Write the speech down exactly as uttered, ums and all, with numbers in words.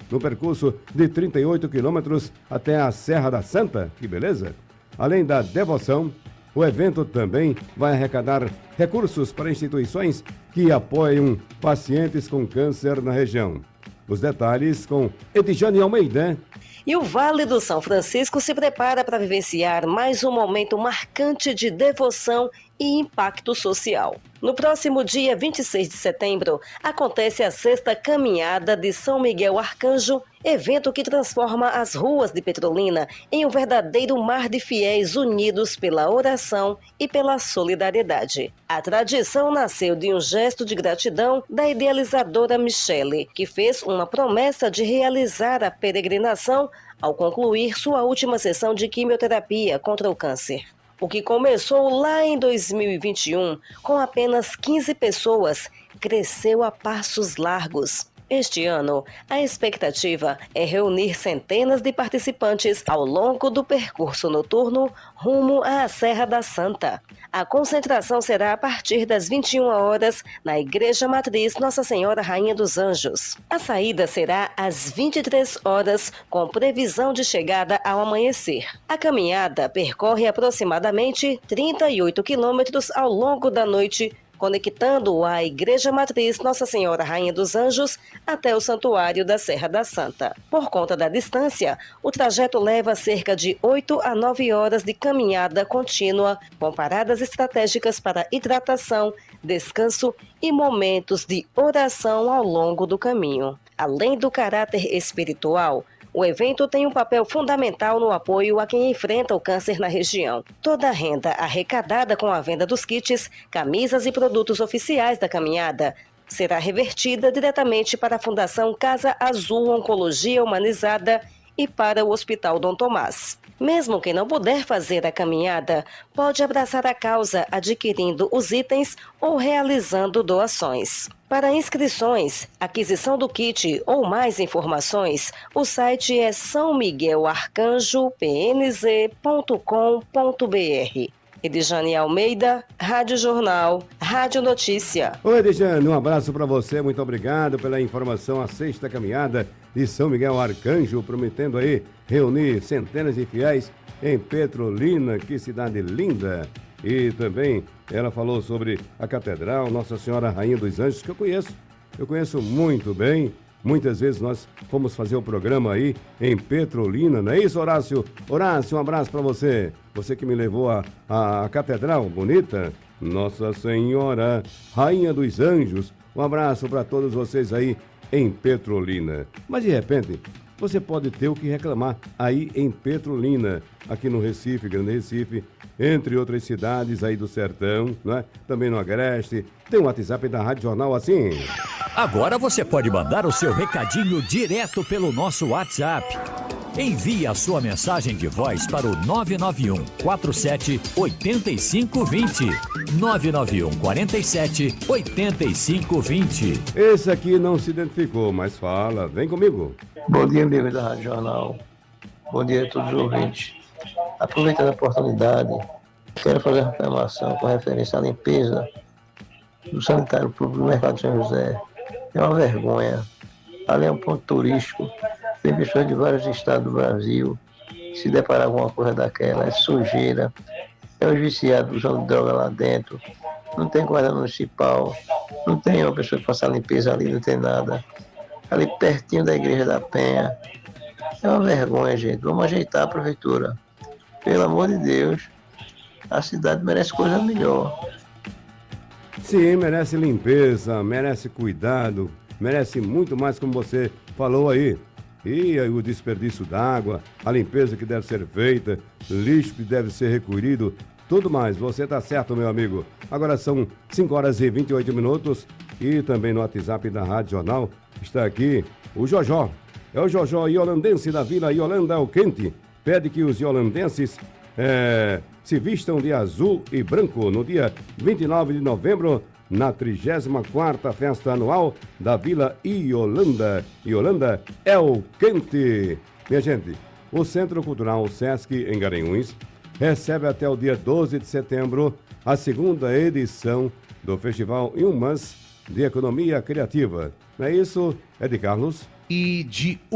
no percurso de trinta e oito quilômetros até a Serra da Santa. Que beleza! Além da devoção, o evento também vai arrecadar recursos para instituições que apoiam pacientes com câncer na região. Os detalhes com Edjane Almeida. E o Vale do São Francisco se prepara para vivenciar mais um momento marcante de devoção e impacto social. No próximo dia vinte e seis de setembro, acontece a sexta Caminhada de São Miguel Arcanjo, evento que transforma as ruas de Petrolina em um verdadeiro mar de fiéis unidos pela oração e pela solidariedade. A tradição nasceu de um gesto de gratidão da idealizadora Michele, que fez uma promessa de realizar a peregrinação ao concluir sua última sessão de quimioterapia contra o câncer. O que começou lá em dois mil e vinte e um com apenas quinze pessoas, cresceu a passos largos. Este ano, a expectativa é reunir centenas de participantes ao longo do percurso noturno rumo à Serra da Santa. A concentração será a partir das vinte e uma horas na Igreja Matriz Nossa Senhora Rainha dos Anjos. A saída será às vinte e três horas, com previsão de chegada ao amanhecer. A caminhada percorre aproximadamente trinta e oito quilômetros ao longo da noite, conectando a Igreja Matriz Nossa Senhora Rainha dos Anjos até o Santuário da Serra da Santa. Por conta da distância, o trajeto leva cerca de oito a nove horas de caminhada contínua, com paradas estratégicas para hidratação, descanso e momentos de oração ao longo do caminho. Além do caráter espiritual, o evento tem um papel fundamental no apoio a quem enfrenta o câncer na região. Toda a renda arrecadada com a venda dos kits, camisas e produtos oficiais da caminhada será revertida diretamente para a Fundação Casa Azul Oncologia Humanizada e para o Hospital Dom Tomás. Mesmo quem não puder fazer a caminhada, pode abraçar a causa adquirindo os itens ou realizando doações. Para inscrições, aquisição do kit ou mais informações, o site é são miguel arcanjo p n z ponto com ponto b r. Edjane Almeida, Rádio Jornal, Rádio Notícia. Oi, Edjane, um abraço para você, muito obrigado pela informação. A sexta caminhada de São Miguel Arcanjo, prometendo aí reunir centenas de fiéis em Petrolina, que cidade linda. E também ela falou sobre a Catedral Nossa Senhora Rainha dos Anjos, que eu conheço, eu conheço muito bem. Muitas vezes nós fomos fazer o programa aí em Petrolina, não é isso, Horácio? Horácio, um abraço para você. Você que me levou a, a, a Catedral bonita, Nossa Senhora Rainha dos Anjos. Um abraço para todos vocês aí em Petrolina. Mas de repente, você pode ter o que reclamar aí em Petrolina, aqui no Recife, Grande Recife, entre outras cidades aí do sertão, não é? Também no Agreste. Tem um WhatsApp da Rádio Jornal assim. Agora você pode mandar o seu recadinho direto pelo nosso WhatsApp. Envie a sua mensagem de voz para o nove nove um, quatro sete, oito cinco dois zero. nove nove um, quatro sete, oito cinco dois zero. Esse aqui não se identificou, mas fala. Vem comigo. Bom dia, amigo da Rádio Jornal. Bom dia a todos os ouvintes. Aproveitando a oportunidade, quero fazer uma reclamação com referência à limpeza do sanitário público do Mercado São José. É uma vergonha. Ali é um ponto turístico. Tem pessoas de vários estados do Brasil. Se deparar com alguma coisa daquela, é sujeira. É os viciados usando droga lá dentro. Não tem guarda municipal. Não tem uma pessoa que faça a limpeza ali, não tem nada. Ali pertinho da Igreja da Penha. É uma vergonha, gente. Vamos ajeitar a prefeitura. Pelo amor de Deus. A cidade merece coisa melhor. Sim, merece limpeza, merece cuidado, merece muito mais, como você falou aí. E aí o desperdício d'água, a limpeza que deve ser feita, lixo que deve ser recolhido, tudo mais. Você está certo, meu amigo. Agora são cinco horas e vinte e oito minutos e também no WhatsApp da Rádio Jornal está aqui o Jojó. É o Jojó iolandense da Vila Iolanda ao Quente. Pede que os iolandenses é, se vistam de azul e branco no dia vinte e nove de novembro, na trigésima quarta Festa Anual da Vila Iolanda. Iolanda é o Quente. Minha gente, o Centro Cultural Sesc em Garanhuns recebe até o dia doze de setembro a segunda edição do Festival Humas de Economia Criativa. Não é isso, Ed Carlos? E de